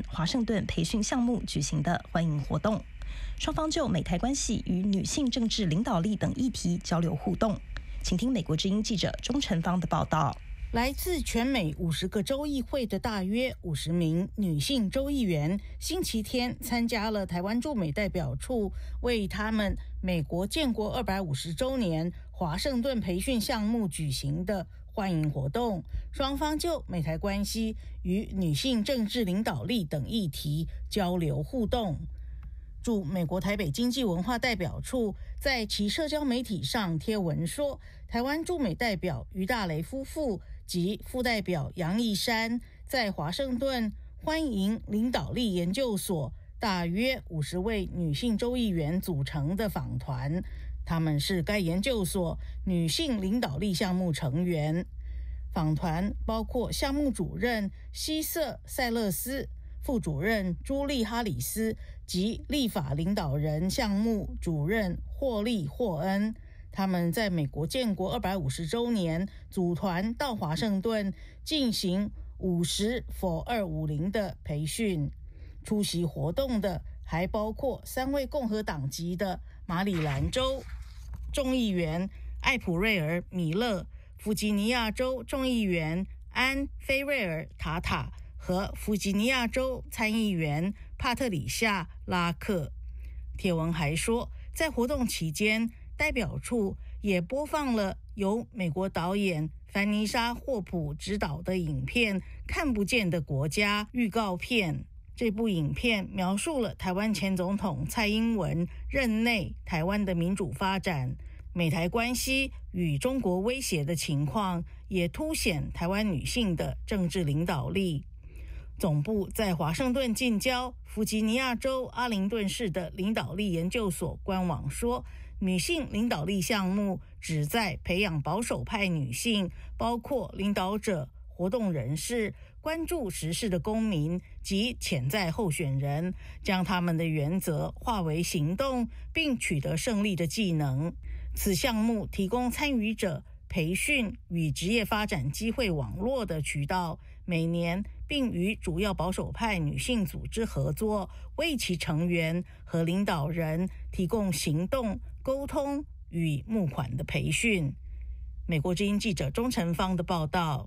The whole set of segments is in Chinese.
员华盛顿培训项目举行的欢迎活动，双方就美台关系与女性政治领导力等议题交流互动。请听美国之音记者钟成芳的报道。 来自全美50个州议会的大约50名女性州议员，星期天参加了台湾驻美代表处为他们美国建国250周年华盛顿培训项目举行的欢迎活动，双方就美台关系与女性政治领导力等议题交流互动。驻美国台北经济文化代表处在其社交媒体上贴文说，台湾驻美代表于大雷夫妇及副代表杨义山在华盛顿欢迎领导力研究所大约50位女性州议员组成的访团，他们是该研究所女性领导力项目成员。访团包括项目主任希瑟·塞勒斯、副主任朱莉·哈里斯及立法领导人项目主任霍利·霍恩。他们在美国建国250周年组团到华盛顿进行50-250的培训。出席活动的还包括3位共和党籍的马里兰州众议员艾普瑞尔·米勒、弗吉尼亚州众议员安·菲瑞尔·塔塔和弗吉尼亚州参议员帕特里夏·拉克。帖文还说，在活动期间，代表处也播放了由美国导演凡妮莎·霍普执导的影片《看不见的国家》预告片。这部影片描述了台湾前总统蔡英文任内台湾的民主发展、美台关系与中国威胁的情况，也凸显台湾女性的政治领导力。总部在华盛顿近郊弗吉尼亚州阿灵顿市的领导力研究所官网说，女性领导力项目旨在培养保守派女性，包括领导者、活动人士、关注时事的公民及潜在候选人，将他们的原则化为行动并取得胜利的技能。此项目提供参与者培训与职业发展机会网络的渠道，每年并与主要保守派女性组织合作，为其成员和领导人提供行动、沟通与募款的培训。美国之音记者钟成芳的报道。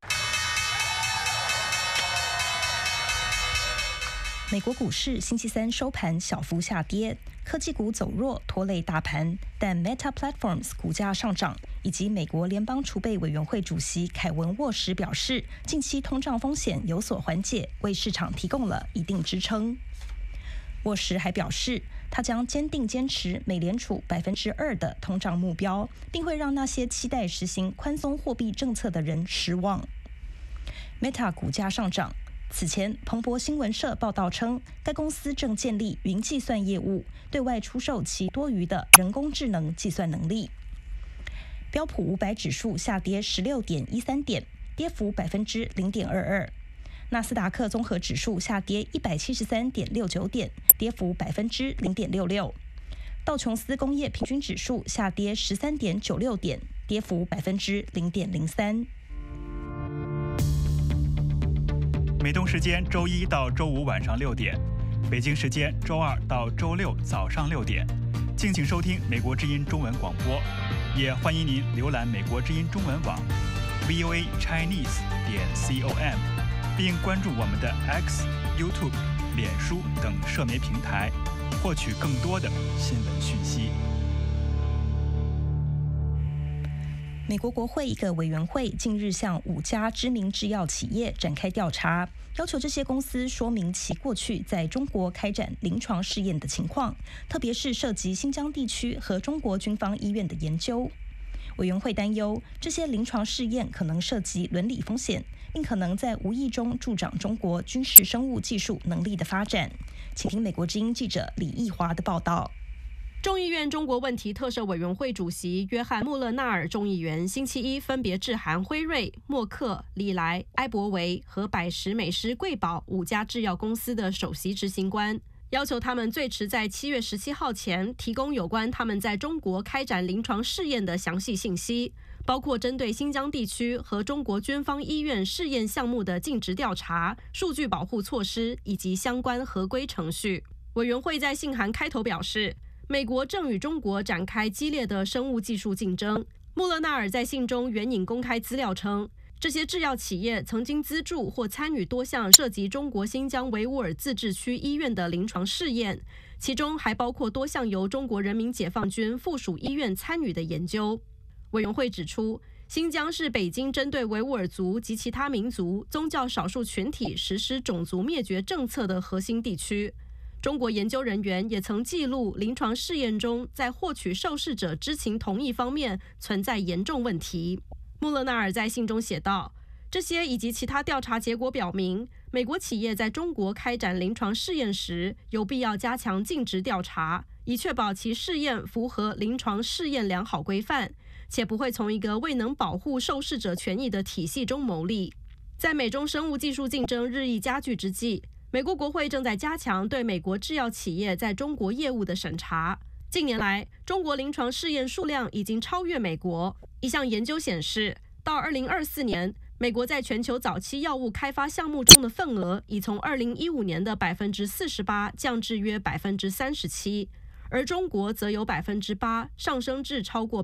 美国股市星期三收盘小幅下跌，科技股走弱拖累大盘，但 Meta Platforms 股价上涨，以及美国联邦储备委员会主席凯文沃什表示，近期通胀风险有所缓解，为市场提供了一定支撑。沃什还表示，他将坚定坚持美联储2%的通胀目标，并会让那些期待实行宽松货币政策的人失望。Meta 股价上涨。此前，彭博新闻社报道称，该公司正建立云计算业务，对外出售其多余的人工智能计算能力。标普500指数下跌16.13点，跌幅0.22%。纳斯达克综合指数下跌173.69点，跌幅0.66%。道琼斯工业平均指数下跌13.96点，跌幅0.03%。 美东时间周1到周5晚上6点，北京时间周2到周6早上6点，敬请收听美国之音中文广播，也欢迎您浏览美国之音中文网 voachinese.com， 并关注我们的 X、YouTube、脸书等社媒平台，获取更多的新闻讯息。 美国国会一个委员会近日向5家知名制药企业展开调查，要求这些公司说明其过去在中国开展临床试验的情况，特别是涉及新疆地区和中国军方医院的研究。委员会担忧这些临床试验可能涉及伦理风险，并可能在无意中助长中国军事生物技术能力的发展。请听美国之音记者李义华的报道。 众议院中国问题特设委员会主席约翰·穆勒纳尔众议员星期一分别致函辉瑞、默克、礼来、埃博维和百时美施贵宝5家制药公司的首席执行官，要求他们最迟在7月17号前提供有关他们在中国开展临床试验的详细信息， 包括针对新疆地区和中国军方医院试验项目的尽职调查、数据保护措施以及相关合规程序。委员会在信函开头表示，美国正与中国展开激烈的生物技术竞争。穆勒纳尔在信中援引公开资料称，这些制药企业曾经资助或参与多项涉及中国新疆维吾尔自治区医院的临床试验，其中还包括多项由中国人民解放军附属医院参与的研究。委员会指出，新疆是北京针对维吾尔族及其他民族、宗教少数群体实施种族灭绝政策的核心地区。中国研究人员也曾记录临床试验中在获取受试者知情同意方面存在严重问题。穆勒纳尔在信中写道，这些以及其他调查结果表明，美国企业在中国开展临床试验时，有必要加强尽职调查，以确保其试验符合临床试验良好规范，且不会从一个未能保护受试者权益的体系中牟利。在美中生物技术竞争日益加剧之际，美国国会正在加强对美国制药企业在中国业务的审查。近年来，中国临床试验数量已经超越美国。一项研究显示，到2024年，美国在全球早期药物开发项目中的份额已从2015年的48%降至约37%，而中国则由8%上升至超过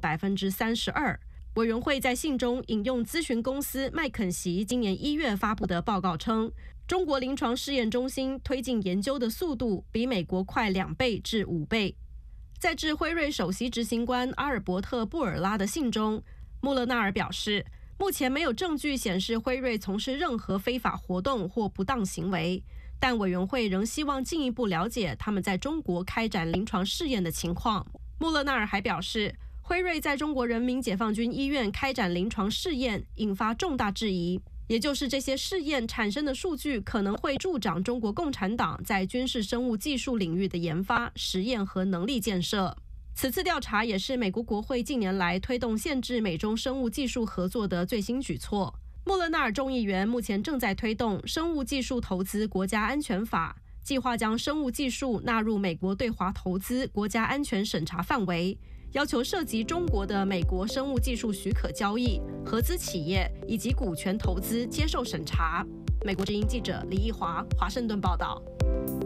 32%。委员会在信中引用咨询公司麦肯锡今年1月发布的报告称，中国临床试验中心推进研究的速度比美国快2倍至5倍。在致辉瑞首席执行官阿尔伯特·布尔拉的信中，穆勒纳尔表示，目前没有证据显示辉瑞从事任何非法活动或不当行为，但委员会仍希望进一步了解他们在中国开展临床试验的情况。穆勒纳尔还表示，辉瑞在中国人民解放军医院开展临床试验引发重大质疑，也就是这些试验产生的数据可能会助长中国共产党在军事生物技术领域的研发、实验和能力建设。此次调查也是美国国会近年来推动限制美中生物技术合作的最新举措。穆勒纳尔众议员目前正在推动生物技术投资国家安全法，计划将生物技术纳入美国对华投资国家安全审查范围，要求涉及中国的美国生物技术许可交易、合资企业以及股权投资接受审查。美国之音记者李义华华盛顿报道。